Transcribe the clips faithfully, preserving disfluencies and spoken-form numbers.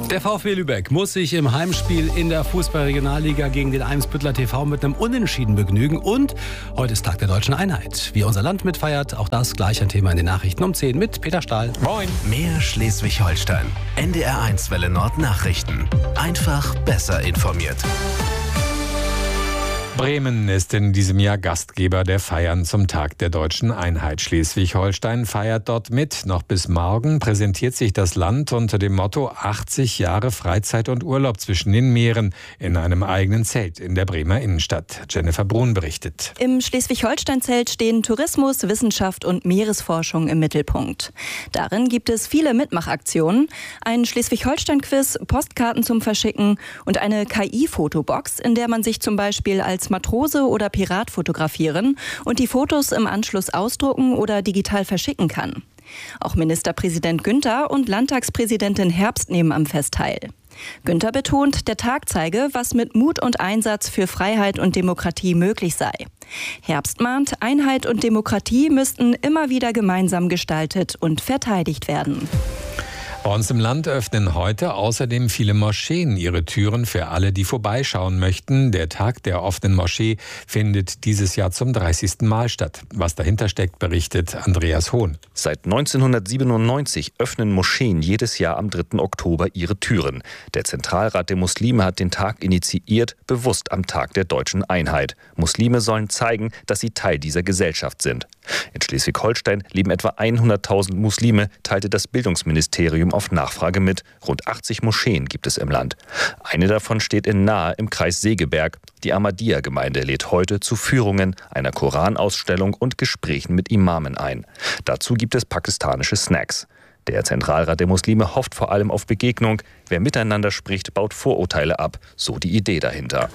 Der VfB Lübeck muss sich im Heimspiel in der Fußball-Regionalliga gegen den Eimsbütteler T V mit einem Unentschieden begnügen. Und heute ist Tag der Deutschen Einheit. Wie unser Land mitfeiert, auch das gleich ein Thema in den Nachrichten um zehn mit Peter Stahl. Moin. Mehr Schleswig-Holstein. N D R eins Welle Nord Nachrichten. Einfach besser informiert. Bremen ist in diesem Jahr Gastgeber der Feiern zum Tag der Deutschen Einheit. Schleswig-Holstein feiert dort mit. Noch bis morgen präsentiert sich das Land unter dem Motto achtzig Jahre Freizeit und Urlaub zwischen den Meeren in einem eigenen Zelt in der Bremer Innenstadt. Jennifer Brun berichtet. Im Schleswig-Holstein-Zelt stehen Tourismus, Wissenschaft und Meeresforschung im Mittelpunkt. Darin gibt es viele Mitmachaktionen, ein Schleswig-Holstein-Quiz, Postkarten zum Verschicken und eine K I-Fotobox, in der man sich zum Beispiel als Matrose oder Pirat fotografieren und die Fotos im Anschluss ausdrucken oder digital verschicken kann. Auch Ministerpräsident Günther und Landtagspräsidentin Herbst nehmen am Fest teil. Günther betont, der Tag zeige, was mit Mut und Einsatz für Freiheit und Demokratie möglich sei. Herbst mahnt, Einheit und Demokratie müssten immer wieder gemeinsam gestaltet und verteidigt werden. Bei uns im Land öffnen heute außerdem viele Moscheen ihre Türen für alle, die vorbeischauen möchten. Der Tag der offenen Moschee findet dieses Jahr zum dreißigsten Mal statt. Was dahinter steckt, berichtet Andreas Hohn. Seit neunzehnhundertsiebenundneunzig öffnen Moscheen jedes Jahr am dritten Oktober ihre Türen. Der Zentralrat der Muslime hat den Tag initiiert, bewusst am Tag der Deutschen Einheit. Muslime sollen zeigen, dass sie Teil dieser Gesellschaft sind. In Schleswig-Holstein leben etwa hunderttausend Muslime, teilte das Bildungsministerium auf Nachfrage mit. Rund achtzig Moscheen gibt es im Land. Eine davon steht in Nahe im Kreis Segeberg. Die Ahmadiyya-Gemeinde lädt heute zu Führungen, einer Koranausstellung und Gesprächen mit Imamen ein. Dazu gibt es pakistanische Snacks. Der Zentralrat der Muslime hofft vor allem auf Begegnung. Wer miteinander spricht, baut Vorurteile ab. So die Idee dahinter.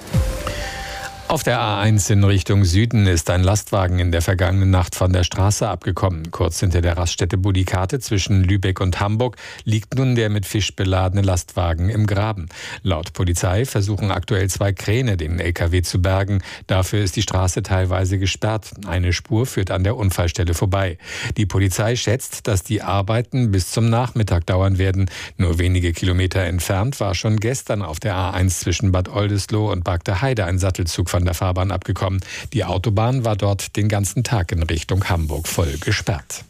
Auf der A eins in Richtung Süden ist ein Lastwagen in der vergangenen Nacht von der Straße abgekommen. Kurz hinter der Raststätte Budikate zwischen Lübeck und Hamburg liegt nun der mit Fisch beladene Lastwagen im Graben. Laut Polizei versuchen aktuell zwei Kräne, den L K W zu bergen. Dafür ist die Straße teilweise gesperrt. Eine Spur führt an der Unfallstelle vorbei. Die Polizei schätzt, dass die Arbeiten bis zum Nachmittag dauern werden. Nur wenige Kilometer entfernt war schon gestern auf der A eins zwischen Bad Oldesloe und Bagde-Heide ein Sattelzug von der Fahrbahn abgekommen. Die Autobahn war dort den ganzen Tag in Richtung Hamburg voll gesperrt.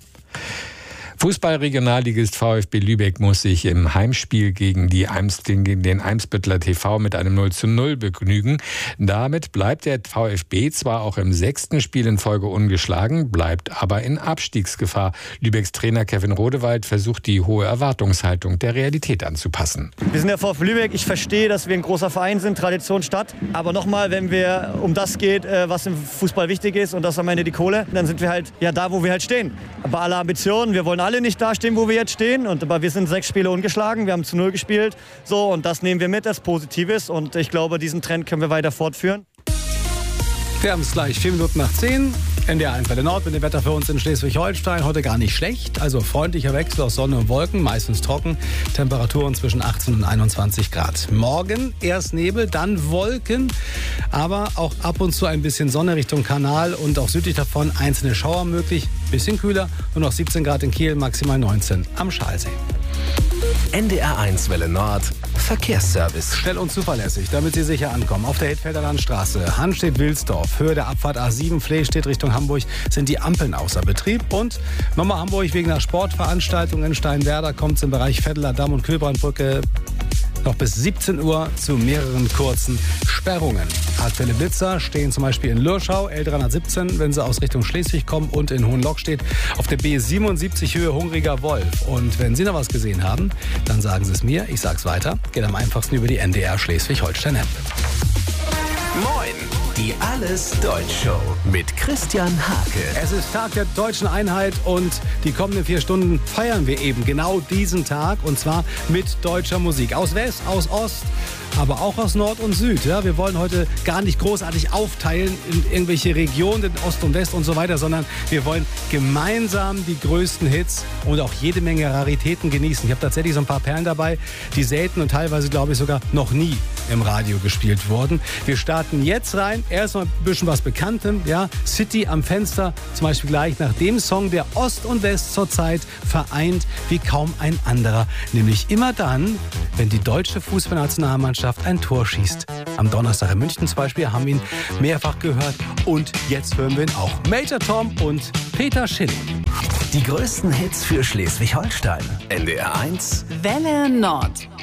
Fußball-Regionalligist VfB Lübeck muss sich im Heimspiel gegen, die Eims, gegen den Eimsbütteler T V mit einem null zu null begnügen. Damit bleibt der VfB zwar auch im sechsten Spiel in Folge ungeschlagen, bleibt aber in Abstiegsgefahr. Lübecks Trainer Kevin Rodewald versucht, die hohe Erwartungshaltung der Realität anzupassen. Wir sind der VfB Lübeck. Ich verstehe, dass wir ein großer Verein sind, Tradition, Stadt. Aber nochmal, wenn wir um das geht, was im Fußball wichtig ist und das am Ende die Kohle, dann sind wir halt ja da, wo wir halt stehen. Bei aller Ambitionen, wir wollen alle nicht da stehen, wo wir jetzt stehen. Und, aber wir sind sechs Spiele ungeschlagen, wir haben zu null gespielt. So, und das nehmen wir mit, das Positives. Und ich glaube, diesen Trend können wir weiter fortführen. Wir haben es gleich vier Minuten nach zehn. N D R eins Welle Nord mit dem Wetter für uns in Schleswig-Holstein. Heute gar nicht schlecht. Also freundlicher Wechsel aus Sonne und Wolken, meistens trocken. Temperaturen zwischen achtzehn und einundzwanzig Grad. Morgen erst Nebel, dann Wolken. Aber auch ab und zu ein bisschen Sonne Richtung Kanal und auch südlich davon einzelne Schauer möglich. Bisschen kühler, nur noch siebzehn Grad in Kiel, maximal neunzehn am Schalsee. N D R eins Welle Nord Verkehrsservice. Schnell und zuverlässig, damit Sie sicher ankommen. Auf der Hedfelder Landstraße, Hanstedt-Wilsdorf, Höhe der Abfahrt A sieben, Flehstedt Richtung Hamburg, sind die Ampeln außer Betrieb. Und nochmal Hamburg wegen einer Sportveranstaltung in Steinwerder kommt es im Bereich Vetteler Damm und Köbrandbrücke noch bis siebzehn Uhr zu mehreren kurzen Sperrungen. Aktuelle Blitzer stehen zum Beispiel in Lürschau, L dreihundertsiebzehn, wenn Sie aus Richtung Schleswig kommen, und in Hohenlockstedt auf der B siebenundsiebzig Höhe Hungriger Wolf. Und wenn Sie noch was gesehen haben, dann sagen Sie es mir, ich sag's weiter. Geht am einfachsten über die N D R Schleswig-Holstein-App. Moin, die Alles Deutsch Show mit Christian Hake. Es ist Tag der Deutschen Einheit und die kommenden vier Stunden feiern wir eben genau diesen Tag, und zwar mit deutscher Musik. Aus West, aus Ost, aber auch aus Nord und Süd. Ja, wir wollen heute gar nicht großartig aufteilen in irgendwelche Regionen, in Ost und West und so weiter, sondern wir wollen gemeinsam die größten Hits und auch jede Menge Raritäten genießen. Ich habe tatsächlich so ein paar Perlen dabei, die selten und teilweise, glaube ich, sogar noch nie im Radio gespielt wurden. Wir starten jetzt rein. Erstmal ein bisschen was Bekanntem. Ja, City am Fenster, zum Beispiel gleich nach dem Song, der Ost und West zurzeit vereint wie kaum ein anderer. Nämlich immer dann, wenn die deutsche Fußballnationalmannschaft ein Tor schießt. Am Donnerstag in München zum Beispiel haben wir ihn mehrfach gehört und jetzt hören wir ihn auch. Major Tom und Peter Schilling. Die größten Hits für Schleswig-Holstein. N D R eins Welle Nord.